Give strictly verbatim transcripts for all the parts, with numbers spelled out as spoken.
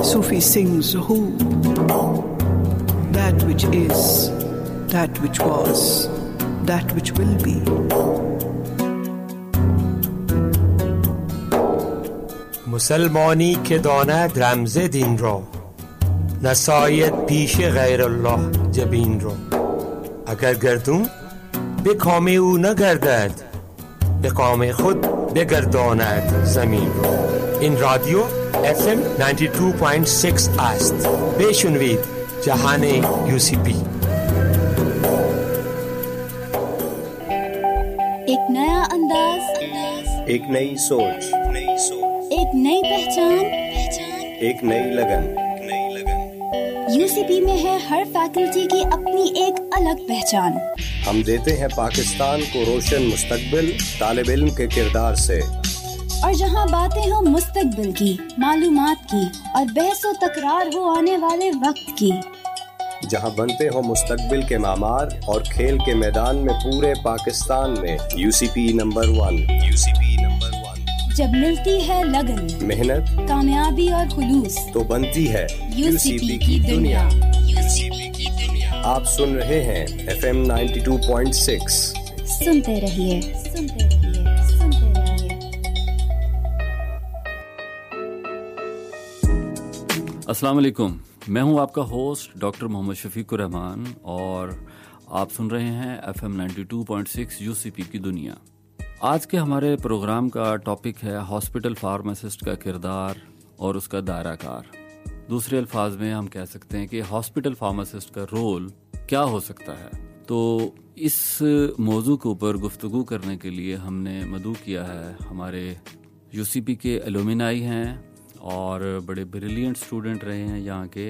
Sufi sings who, that which is, that which was, that which will be. مسلمانی که داند رمز دین را، نساید پیش غیر الله جبین را. اگر گردون به کام او نگردد، به کام خود بگرداند زمین را. این رادیو اف ام نود و دو ممیز شش است. بشنوید جهان یو سی پی. एक नया अंदाज, एक नई सोच, एक नई पहचान, एक नई लगन। यूसीपी में है हर फैकल्टी की अपनी एक अलग पहचान। हम देते हैं पाकिस्तान को रोशन मुस्तकबिल तालिब इल्म के किरदार से। और जहां बातें हो मुस्तकबिल की, मालूमात की और बहसो तकरार हो आने वाले वक्त की, जहां बनते हो मुस्तकबिल के मामार और खेल के मैदान में पूरे पाकिस्तान में UCP number one. UCP number one. जब मिलती है लगन, मेहनत, कामयाबी और खुलूस, तो बनती है यूसीपी की दुनिया। यूसीपी की दुनिया। आप सुन रहे हैं F M ninety two point six. सुनते रहिए, सुनते रहिए, सुनते रहिए। अस्सलाम वालेकुम, मैं हूं आपका होस्ट डॉक्टर मोहम्मद शफीकुर रहमान और आप सुन रहे हैं F M ninety two point six UCP की दुनिया। आज के हमारे प्रोग्राम का टॉपिक है हॉस्पिटल फार्मासिस्ट का किरदार और उसका दायरा कार। दूसरे अल्फाज में हम कह सकते हैं कि हॉस्पिटल फार्मासिस्ट का रोल क्या हो सकता है। तो इस मौजू के ऊपर गुफ्तगू करने के लिए हमने मदऊ किया है हमारे यूसीपी के एलुमिनाई हैं और बड़े ब्रिलियंट स्टूडेंट रहे हैं यहाँ के,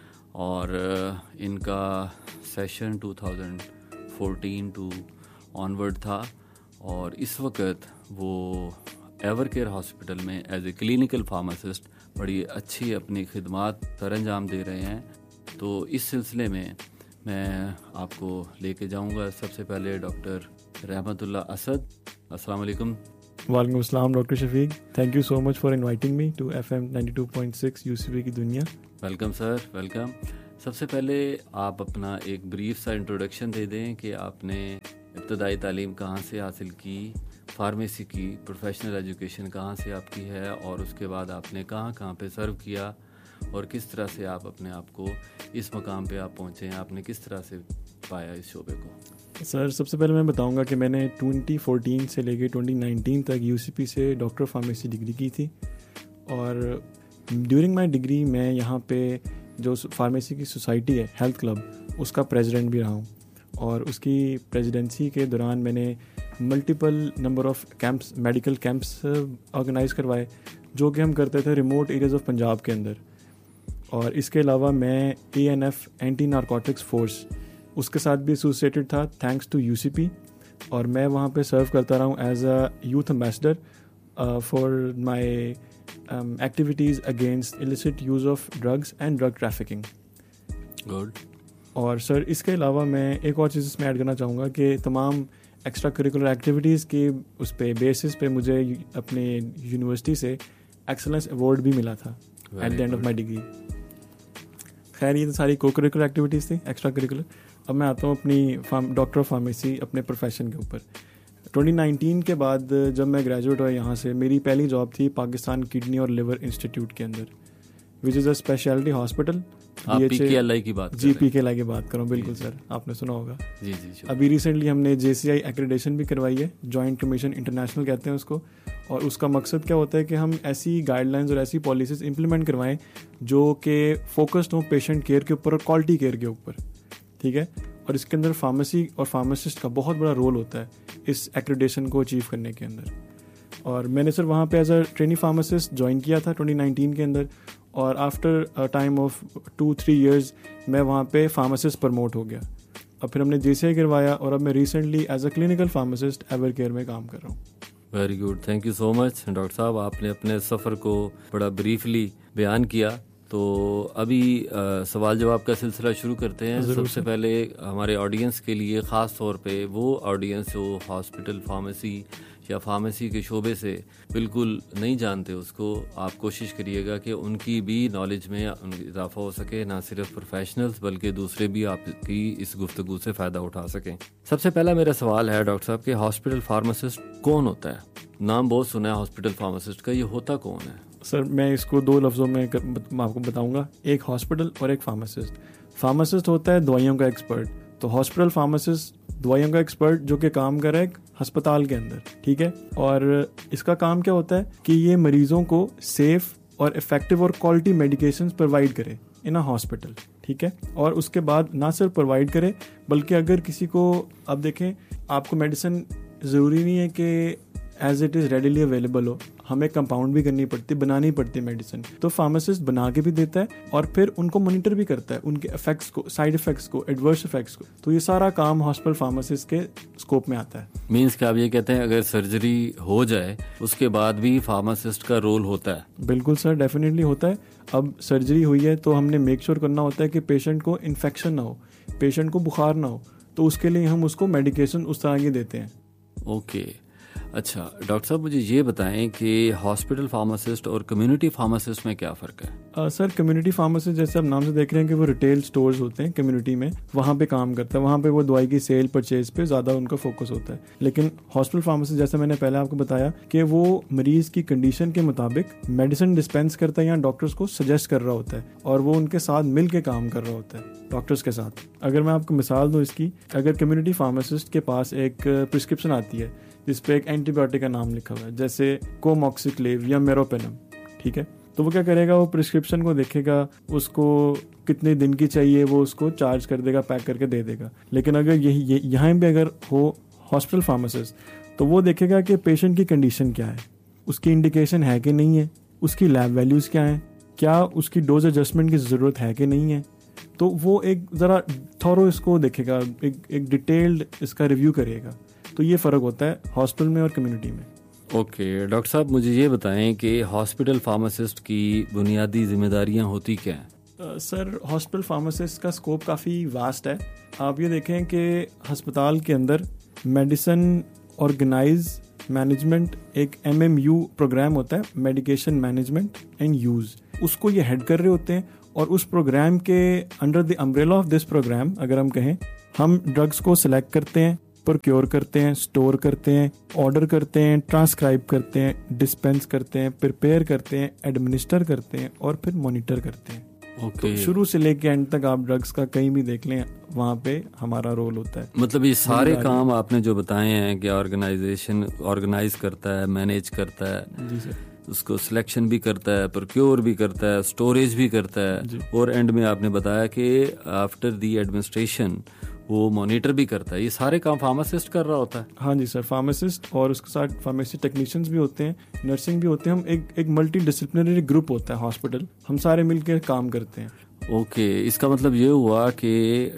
और इनका session two thousand fourteen to onward था और इस वक्त वो एवर केयर हॉस्पिटल में एज ए क्लिनिकल फार्मासिस्ट बड़ी अच्छी अपनी खिदमात सरअंजाम दे रहे हैं। तो इस सिलसिले में मैं आपको लेके जाऊंगा सबसे पहले डॉक्टर रहमतुल्लाह असद। अस्सलाम वालेकुम। वालेकुम अस्सलाम doctor Shafiq, thank you so much for inviting me to F M ninety two point six UCP की दुनिया। Welcome sir, welcome. सबसे पहले आप अपना एक ब्रीफ सा इंट्रोडक्शन दे दें कि आपने इब्तदाई तालीम कहाँ से हासिल की, फार्मेसी की प्रोफेशनल एजुकेशन कहाँ से आपकी है और उसके बाद आपने कहाँ कहाँ पे सर्व किया और किस तरह से आप अपने आप को इस मकाम पे आप पहुँचे हैं, आपने किस तरह से पाया इस शोबे को। सर सबसे पहले मैं बताऊंगा कि मैंने ट्वेंटी फोर्टीन से लेके ट्वेंटी नाइनटीन तक यूसीपी से डॉक्टर फार्मेसी डिग्री की थी और ड्यूरिंग माय डिग्री मैं यहाँ पे जो फार्मेसी की सोसाइटी है हेल्थ क्लब, उसका प्रेसिडेंट भी रहा हूँ और उसकी प्रेसिडेंसी के दौरान मैंने multiple number of camps, medical camps organise करवाए जो कि हम करते थे रिमोट एरियाज़ ऑफ पंजाब के अंदर। और इसके अलावा मैं A N F anti narcotics force उसके साथ भी एसोसिएटेड था थैंक्स टू यूसीपी, और मैं वहाँ पे सर्व करता रहा हूँ as a youth ambassador for my activities against illicit use of drugs and drug trafficking. Good. और सर इसके अलावा मैं एक और चीज़ इसमें ऐड करना चाहूँगा कि तमाम एक्स्ट्रा करिकुलर एक्टिविटीज़ के उस पे बेसिस पे मुझे अपने यूनिवर्सिटी से एक्सेलेंस अवार्ड भी मिला था at the end of my degree. खैर ये तो सारी को करिकुलर एक्टिविटीज़ थी, एक्स्ट्रा करिकुलर। अब मैं आता हूँ अपनी डॉक्टर ऑफ फार्मेसी अपने प्रोफेशन के ऊपर। ट्वेंटी नाइनटीन के बाद जब मैं ग्रेजुएट हुआ यहाँ से, मेरी पहली जॉब थी पाकिस्तान किडनी और लिवर इंस्टीट्यूट के अंदर, which is a speciality hospital. आप पीकेएलआई की बात जी पीकेएलआई की बात करूँ, बिल्कुल सर, आपने सुना होगा। जी जी। अभी रिसेंटली हमने जेसीआई एक्रेडिटेशन भी करवाई है, जॉइंट कमीशन इंटरनेशनल कहते हैं उसको, और उसका मकसद क्या होता है कि हम ऐसी गाइडलाइंस और ऐसी पॉलिसीज़ इंप्लीमेंट करवाएं जो कि फोकस्ड हों पेशेंट केयर के ऊपर और क्वालिटी केयर के ऊपर, ठीक है। और इसके अंदर फार्मेसी और फार्मासिस्ट का बहुत बड़ा रोल होता है इस एक्रेडिटेशन को अचीव करने के अंदर। और मैंने सर वहाँ पे as a trainee pharmacist join किया था ट्वेंटी नाइनटीन के अंदर, और after a time of to three years मैं वहाँ पे फार्मासिस्ट प्रमोट हो गया। अब फिर हमने जेसीआई करवाया और अब मैं recently as a clinical pharmacist ever care में काम कर रहा हूँ। Very good, thank you so much doctor साहब, आपने अपने सफ़र को बड़ा ब्रीफली बयान किया। तो अभी आ, सवाल जवाब का सिलसिला शुरू करते हैं। सबसे पहले हमारे ऑडियंस के लिए ख़ास तौर पे वो ऑडियंस जो हॉस्पिटल फार्मेसी या फार्मेसी के शोबे से बिल्कुल नहीं जानते उसको, आप कोशिश करिएगा कि उनकी भी नॉलेज में इजाफा हो सके, ना सिर्फ प्रोफेशनल्स बल्कि दूसरे भी आपकी इस गुफ्तगू से फ़ायदा उठा सकें। सबसे पहला मेरा सवाल है डॉक्टर साहब कि हॉस्पिटल फार्मासिस्ट कौन होता है? नाम बहुत सुना है हॉस्पिटल फार्मासिस्ट का, ये होता कौन है? सर मैं इसको दो लफ्ज़ों में कर, मैं आपको बताऊंगा, एक हॉस्पिटल और एक फार्मासिस्ट। फार्मासिस्ट होता है दवाइयों का एक्सपर्ट, तो हॉस्पिटल फार्मासिस्ट दवाइयों का एक्सपर्ट जो कि काम कर रहा है अस्पताल के अंदर, ठीक है। और इसका काम क्या होता है कि ये मरीजों को सेफ और इफेक्टिव और क्वालिटी मेडिकेशंस प्रोवाइड करे इन अ हॉस्पिटल, ठीक है। और उसके बाद ना सिर्फ प्रोवाइड करे बल्कि अगर किसी को, आप देखें आपको मेडिसिन ज़रूरी नहीं है कि as it is readily available हो, हमें कंपाउंड भी करनी पड़ती, बनानी पड़ती मेडिसिन, तो फार्मासिस्ट बना के भी देता है और फिर उनको मॉनिटर भी करता है, उनके इफेक्ट्स को, साइड इफेक्ट्स को, एडवर्स इफेक्ट्स को। तो ये सारा काम हॉस्पिटल फार्मासिस्ट के स्कोप में आता है। मीन्स कि आप ये कहते हैं अगर सर्जरी हो जाए उसके बाद भी फार्मासिस्ट का रोल होता है? बिल्कुल सर, डेफिनेटली होता है। अब सर्जरी हुई है तो हमने मेक श्योर करना होता है कि पेशेंट को इन्फेक्शन ना हो, पेशेंट को बुखार ना हो, तो उसके लिए हम उसको मेडिकेशन उस तरह की देते हैं। Okay okay. अच्छा डॉक्टर साहब, मुझे ये बताएं कि हॉस्पिटल फार्मासिस्ट और कम्युनिटी फार्मासिस्ट में क्या फ़र्क है? uh, सर कम्युनिटी फार्मासिस्ट जैसे आप नाम से देख रहे हैं कि वो रिटेल स्टोर्स होते हैं कम्युनिटी में, वहाँ पे काम करता है, वहाँ पे वो दवाई की सेल परचेज पे ज़्यादा उनका फोकस होता है। लेकिन हॉस्पिटल फार्मासिस्ट जैसे मैंने पहले आपको बताया कि वो मरीज़ की कंडीशन के मुताबिक मेडिसिन डिस्पेंस करता है या डॉक्टर्स को सजेस्ट कर रहा होता है, और वो उनके साथ मिल के काम कर रहा होता है डॉक्टर्स के साथ। अगर मैं आपको मिसाल दूँ इसकी, अगर कम्युनिटी फार्मासिस्ट के पास एक प्रिस्क्रिप्शन आती है जिस पे एक एंटीबायोटिक का नाम लिखा हुआ है, जैसे कोमोक्सिक्लेव या मेरोपेनम, ठीक है, तो वो क्या करेगा, वो प्रिस्क्रिप्शन को देखेगा, उसको कितने दिन की चाहिए वो उसको चार्ज कर देगा, पैक करके दे देगा। लेकिन अगर यही यहाँ भी अगर हो हॉस्पिटल फार्मासिस्ट, तो वो देखेगा कि पेशेंट की कंडीशन क्या है, उसकी इंडिकेशन है कि नहीं है, उसकी लैब वैल्यूज़ क्या हैं, क्या उसकी डोज एडजस्टमेंट की ज़रूरत है कि नहीं है, तो वो एक ज़रा थॉरो इसको देखेगा, एक एक डिटेल्ड इसका रिव्यू करेगा। तो ये फ़र्क होता है हॉस्पिटल में और कम्युनिटी में। ओके डॉक्टर साहब, मुझे ये बताएं कि हॉस्पिटल फार्मासिस्ट की बुनियादी जिम्मेदारियां होती क्या हैं? uh, सर हॉस्पिटल फार्मासिस्ट का स्कोप काफ़ी वास्ट है। आप ये देखें कि अस्पताल के अंदर मेडिसिन ऑर्गेनाइज मैनेजमेंट एक एम एम यू प्रोग्राम होता है, मेडिकेशन मैनेजमेंट एंड यूज़, उसको ये हेड कर रहे होते हैं। और उस प्रोग्राम के under the umbrella of this programme अगर हम कहें, हम ड्रग्स को सिलेक्ट करते हैं, प्रोक्योर करते हैं, स्टोर करते हैं, ऑर्डर करते हैं, ट्रांसक्राइब करते हैं, डिस्पेंस करते हैं, प्रिपेयर करते हैं, एडमिनिस्टर करते हैं और फिर मॉनिटर करते हैं। okay. तो शुरू से लेके एंड तक आप ड्रग्स का कहीं भी देख लें, वहाँ पे हमारा रोल होता है। मतलब ये सारे काम आपने जो बताए हैं कि ऑर्गेनाइजेशन ऑर्गेनाइज करता है, मैनेज करता है, जी सर, उसको सिलेक्शन भी करता है, प्रोक्योर भी करता है, स्टोरेज भी करता है, और एंड में आपने बताया कि आफ्टर दी एडमिनिस्ट्रेशन वो मॉनिटर भी करता है, ये सारे काम फार्मासिस्ट कर रहा होता है? हाँ जी सर, फार्मासिस्ट और उसके साथ फार्मेसी टेक्नीशियंस भी होते हैं, नर्सिंग भी होते हैं। हम एक एक मल्टी डिसिप्लिनरी ग्रुप होता है हॉस्पिटल, हम सारे मिलकर काम करते हैं। ओके okay, इसका मतलब ये हुआ कि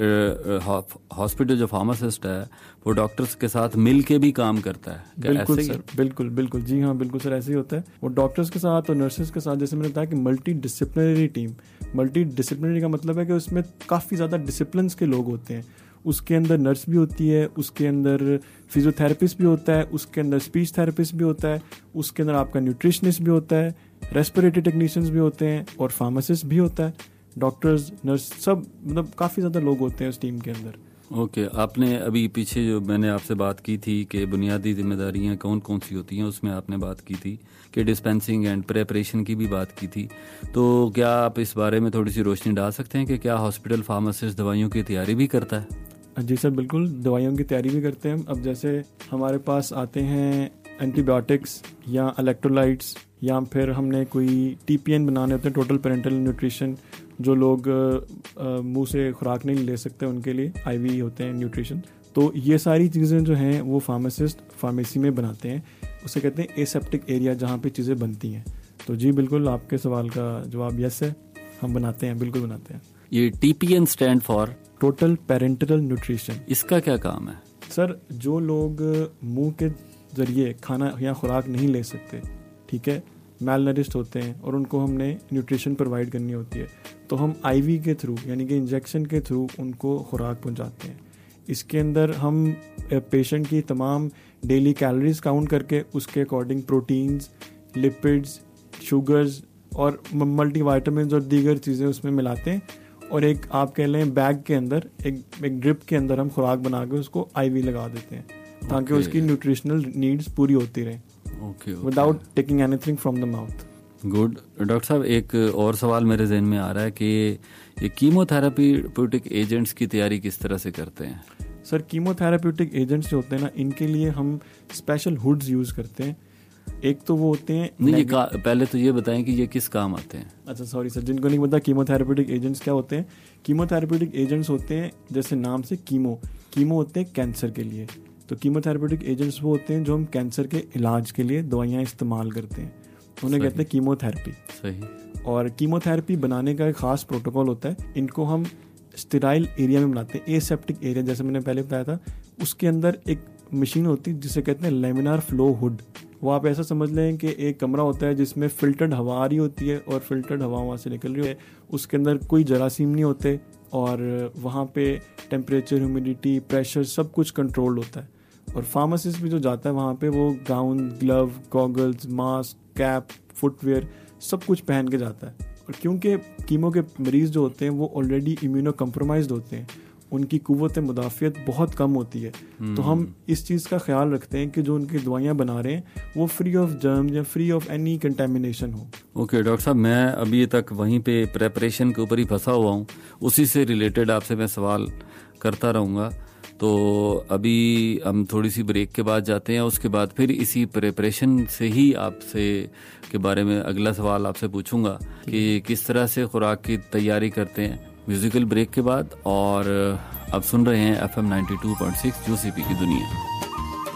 हॉस्पिटल जो फार्मासिस्ट है वो डॉक्टर्स के साथ मिल के भी काम करता है? बिल्कुल सर, बिल्कुल बिल्कुल जी हाँ, बिल्कुल सर, ऐसे ही होता है। वो डॉक्टर्स के साथ और नर्सेज के साथ, जैसे मैंने बताया कि multi disciplinary team, multi disciplinary का मतलब है कि उसमें काफ़ी ज़्यादा डिसिप्लिन के लोग होते हैं। उसके अंदर नर्स भी होती है, उसके अंदर फिजियोथेरेपिस्ट भी होता है, उसके अंदर स्पीच थेरेपिस्ट भी होता है, उसके अंदर आपका न्यूट्रिशनिस्ट भी होता है, रेस्पिरेटरी टेक्नीशियंस भी होते हैं और फार्मासिस्ट भी होता है, डॉक्टर्स, नर्स, सब, मतलब काफ़ी ज़्यादा लोग होते हैं उस टीम के अंदर। ओके okay, आपने अभी पीछे जो मैंने आपसे बात की थी कि बुनियादी जिम्मेदारियां कौन कौन सी होती हैं, उसमें आपने बात की थी कि डिस्पेंसिंग एंड प्रेपरेशन की भी बात की थी। तो क्या आप इस बारे में थोड़ी सी रोशनी डाल सकते हैं कि क्या हॉस्पिटल फार्मासिस्ट दवाइयों की तैयारी भी करता है? जी सर, बिल्कुल, दवाइयों की तैयारी भी करते हैं। अब जैसे हमारे पास आते हैं एंटीबायोटिक्स या इलेक्ट्रोलाइट्स, या फिर हमने कोई टी पी एन बनाने होते हैं, टोटल पेरेंटल न्यूट्रिशन, जो लोग मुंह से खुराक नहीं ले सकते उनके लिए आईवी होते हैं न्यूट्रिशन। तो ये सारी चीज़ें जो हैं वो फार्मासिस्ट फार्मेसी में बनाते हैं, उसे कहते हैं एसेप्टिक एरिया, जहाँ पे चीज़ें बनती हैं। तो जी बिल्कुल, आपके सवाल का जवाब यस है, हम बनाते हैं, बिल्कुल बनाते हैं। ये T P N stand for total parental nutrition. इसका क्या काम है? सर, जो लोग मुंह के जरिए खाना या खुराक नहीं ले सकते, ठीक है, मैलनरिश्ड होते हैं और उनको हमने न्यूट्रिशन प्रोवाइड करनी होती है, तो हम आईवी के थ्रू यानी कि इंजेक्शन के थ्रू उनको खुराक पहुंचाते हैं। इसके अंदर हम पेशेंट की तमाम डेली कैलोरीज काउंट करके उसके अकॉर्डिंग प्रोटीन्स, लिपिड्स, शुगर्स और मल्टीविटामिन्स और दीगर चीज़ें उसमें मिलाते हैं और एक आप कह लें बैग के अंदर एक एक ड्रिप के अंदर हम खुराक बना के उसको आईवी लगा देते हैं ताकि okay. उसकी न्यूट्रिशनल नीड्स पूरी होती रहें without taking anything from the mouth. Good. Doctor साहब, एक और सवाल मेरे जहन में आ रहा है कि ये कीमोथेरेप्यूटिक एजेंट्स की तैयारी किस तरह से करते हैं? सर, कीमोथेरेप्यूटिक एजेंट्स जो होते हैं ना, इनके लिए हम स्पेशल हुड्स यूज़ करते हैं। एक तो वो होते हैं नहीं, ये पहले तो ये बताएं कि ये किस काम आते हैं। अच्छा सॉरी सर, जिनको नहीं पता कीमोथेरेप्यूटिक एजेंट्स क्या होते हैं। कीमोथेरेप्यूटिक एजेंट्स होते हैं जैसे नाम से कीमो कीमो होते हैं कैंसर के लिए। तो कीमोथेरेप्यूटिक एजेंट्स वो होते हैं जो हम कैंसर के इलाज के लिए दवाइयाँ इस्तेमाल करते हैं, उन्हें कहते हैं कीमोथेरेपी। सही। और कीमोथेरेपी बनाने का एक खास प्रोटोकॉल होता है। इनको हम स्टेराइल एरिया में बनाते हैं, एसेप्टिक एरिया जैसे मैंने पहले बताया था। उसके अंदर एक मशीन होती है जिसे कहते हैं लेमिनार फ्लो हुड। वो आप ऐसा समझ लें कि एक कमरा होता है जिसमें फिल्टर्ड हवा आ रही होती है और फिल्टर्ड हवा वहाँ से निकल रही है। उसके अंदर कोई जरासीम नहीं होते और वहाँ पे टेम्परेचर, ह्यूमिडिटी, प्रेशर सब कुछ कंट्रोल होता है। और फार्मासिस्ट भी जो जाता है वहाँ पे वो gown, glove, goggles, mask, cap, footwear सब कुछ पहन के जाता है। और क्योंकि कीमो के मरीज़ जो होते हैं वो ऑलरेडी इम्यूनो कम्प्रोमाइज्ड होते हैं, उनकी कुव्वत मुदाफ़ियत बहुत कम होती है। तो हम इस चीज़ का ख्याल रखते हैं कि जो उनकी दवाइयाँ बना रहे हैं वो फ्री ऑफ जर्म या फ्री ऑफ एनी कंटेमिनेशन हो। ओके डॉक्टर साहब, मैं अभी तक वहीं पे प्रेपरेशन के ऊपर ही फंसा हुआ हूँ, उसी से रिलेटेड आपसे मैं सवाल करता रहूँगा। तो अभी हम थोड़ी सी ब्रेक के बाद जाते हैं, उसके बाद फिर इसी प्रिपरेशन से ही आपसे के बारे में अगला सवाल आपसे पूछूंगा कि किस तरह से खुराक की तैयारी करते हैं म्यूजिकल ब्रेक के बाद। और अब सुन रहे हैं F M ninety two point six UCP की दुनिया।